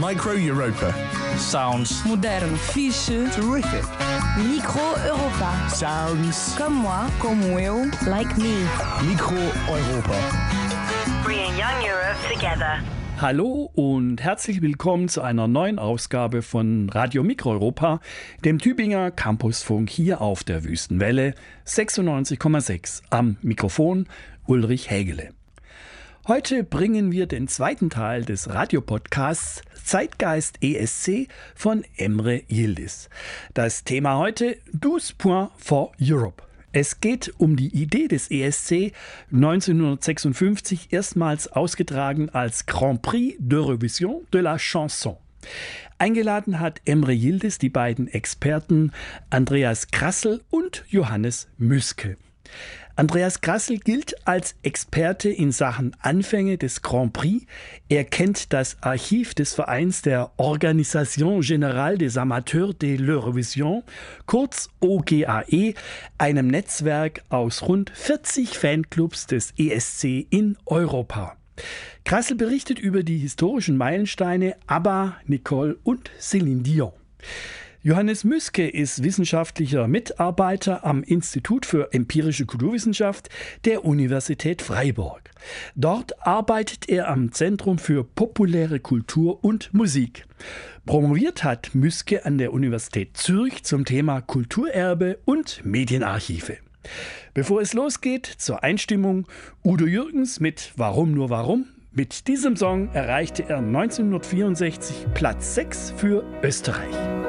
Micro Europa. Sounds Moderno, fixe, Terrific. Micro Europa. Sounds. Comme moi, como eu, like me. Micro Europa. Bringing young Europe together. Hallo und herzlich willkommen zu einer neuen Ausgabe von Radio Mikroeuropa, dem Tübinger Campusfunk hier auf der Wüstenwelle 96,6. Am Mikrofon Ulrich Hägele. Heute bringen wir den zweiten Teil des Radiopodcasts Zeitgeist ESC von Emre Yildiz. Das Thema heute: 12 Points for Europe. Es geht um die Idee des ESC, 1956 erstmals ausgetragen als Grand Prix d'Eurovision de la Chanson. Eingeladen hat Emre Yildiz die beiden Experten Andreas Grassl und Johannes Müske. Andreas Grassl gilt als Experte in Sachen Anfänge des Grand Prix. Er kennt das Archiv des Vereins der Organisation Générale des Amateurs de l'Eurovision, kurz OGAE, einem Netzwerk aus rund 40 Fanclubs des ESC in Europa. Grassl berichtet über die historischen Meilensteine ABBA, Nicole und Céline Dion. Johannes Müske ist wissenschaftlicher Mitarbeiter am Institut für empirische Kulturwissenschaft der Universität Freiburg. Dort arbeitet er am Zentrum für populäre Kultur und Musik. Promoviert hat Müske an der Universität Zürich zum Thema Kulturerbe und Medienarchive. Bevor es losgeht, zur Einstimmung Udo Jürgens mit Warum nur warum? Mit diesem Song erreichte er 1964 Platz 6 für Österreich.